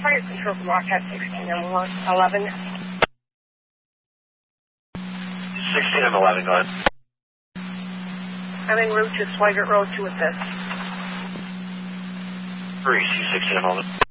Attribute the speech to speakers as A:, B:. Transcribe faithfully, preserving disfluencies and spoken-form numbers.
A: fire control from Rockhead sixteen and eleven.
B: sixteen and eleven, go ahead.
A: I'm en route to Swigert Road to assist.
B: three, C sixteen and eleven.